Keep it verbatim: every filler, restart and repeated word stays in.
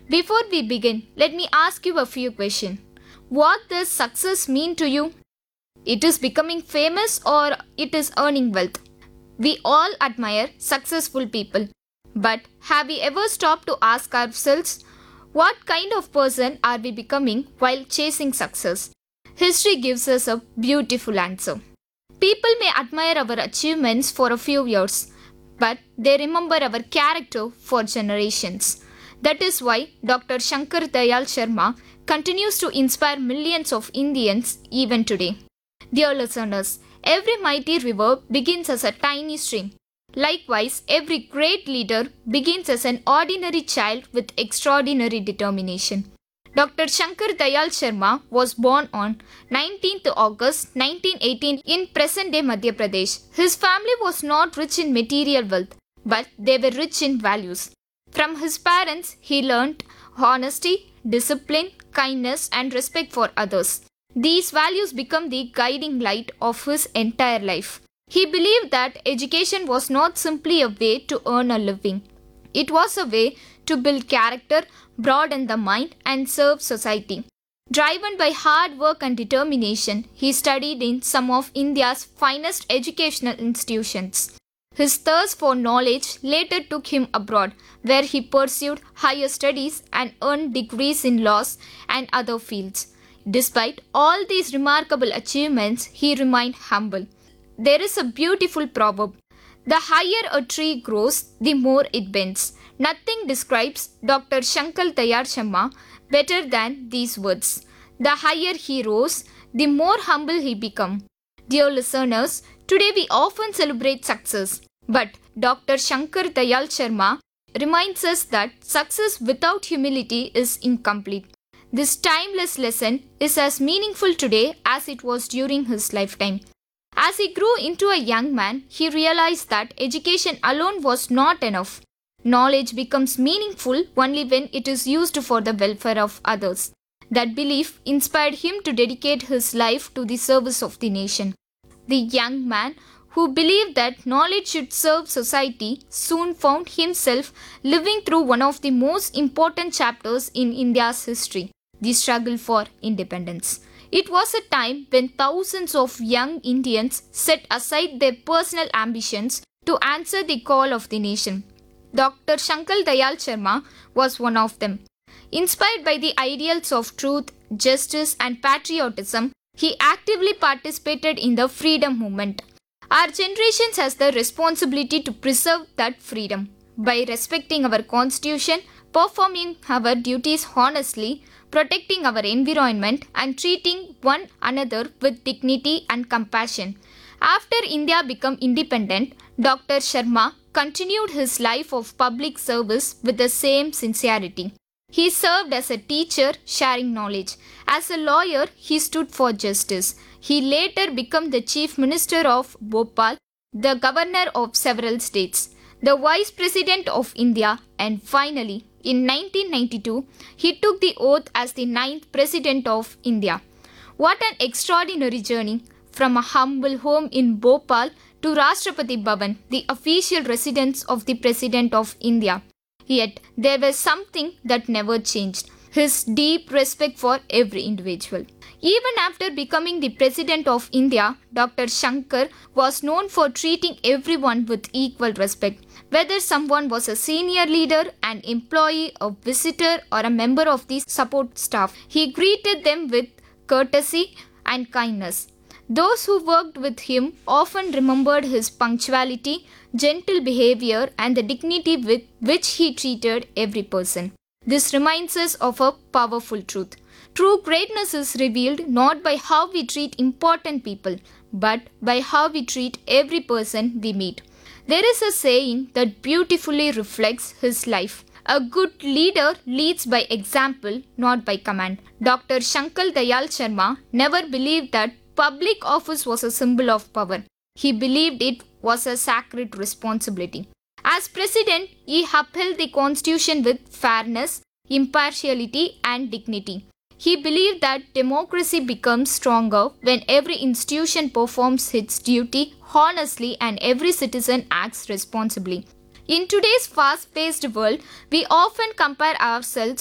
Before we begin, let me ask you a few questions. What does success mean to you? It is becoming famous or it is earning wealth? We all admire successful people. But have we ever stopped to ask ourselves, what kind of person are we becoming while chasing success? History gives us a beautiful answer. People may admire our achievements for a few years, but they remember our character for generations. That is why Doctor Shankar Dayal Sharma continues to inspire millions of Indians even today. Dear listeners, every mighty river begins as a tiny stream. Likewise, every great leader begins as an ordinary child with extraordinary determination. Doctor Shankar Dayal Sharma was born on nineteenth August nineteen eighteen in present-day Madhya Pradesh. His family was not rich in material wealth, but they were rich in values. From his parents, he learnt honesty, discipline, kindness, and respect for others. These values become the guiding light of his entire life. He believed that education was not simply a way to earn a living. It was a way to build character, broaden the mind, and serve society. Driven by hard work and determination, he studied in some of India's finest educational institutions. His thirst for knowledge later took him abroad, where he pursued higher studies and earned degrees in laws and other fields. Despite all these remarkable achievements, he remained humble. There is a beautiful proverb: the higher a tree grows, the more it bends. Nothing describes Doctor Shankar Dayal Sharma better than these words. The higher he rose, the more humble he became. Dear listeners, today we often celebrate success, but Doctor Shankar Dayal Sharma reminds us that success without humility is incomplete. This timeless lesson is as meaningful today as it was during his lifetime. As he grew into a young man, he realized that education alone was not enough. Knowledge becomes meaningful only when it is used for the welfare of others. That belief inspired him to dedicate his life to the service of the nation. The young man, who believed that knowledge should serve society, soon found himself living through one of the most important chapters in India's history, the struggle for independence. It was a time when thousands of young Indians set aside their personal ambitions to answer the call of the nation. Doctor Shankar Dayal Sharma was one of them. Inspired by the ideals of truth, justice, and patriotism, he actively participated in the freedom movement. Our generation has the responsibility to preserve that freedom. By respecting our constitution, performing our duties honestly, protecting our environment, and treating one another with dignity and compassion. After India became independent, Doctor Sharma continued his life of public service with the same sincerity. He served as a teacher, sharing knowledge. As a lawyer, he stood for justice. He later became the Chief Minister of Bhopal, the Governor of several states, the Vice President of India, and finally, in nineteen ninety-two, he took the oath as the ninth President of India. What an extraordinary journey! From a humble home in Bhopal to Rashtrapati Bhavan, the official residence of the President of India. Yet, there was something that never changed: his deep respect for every individual. Even after becoming the President of India, Doctor Shankar was known for treating everyone with equal respect. Whether someone was a senior leader, an employee, a visitor, or a member of the support staff, he greeted them with courtesy and kindness. Those who worked with him often remembered his punctuality, gentle behavior, and the dignity with which he treated every person. This reminds us of a powerful truth. True greatness is revealed not by how we treat important people, but by how we treat every person we meet. There is a saying that beautifully reflects his life: a good leader leads by example, not by command. Doctor Shankar Dayal Sharma never believed that public office was a symbol of power. He believed it was a sacred responsibility. As president, he upheld the constitution with fairness, impartiality, and dignity. He believed that democracy becomes stronger when every institution performs its duty honestly and every citizen acts responsibly. In today's fast-paced world, we often compare ourselves